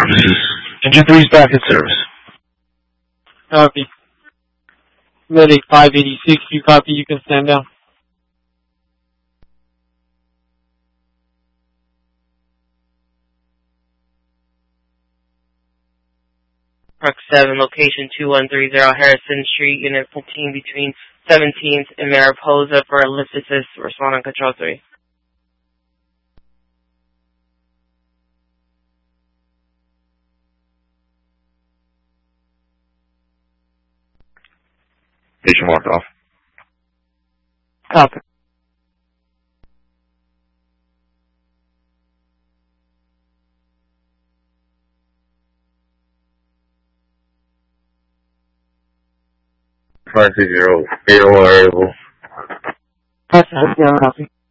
purposes. Engine 3 is back in service. Copy. Medic 586, you copy, you can stand down. Park 7, location 2130 Harrison Street, Unit 14 between 17th and Mariposa for a lift assist. Respond on Control 3. Station marked off. Copy. Flight 60, 801 variable. That's 0, copy.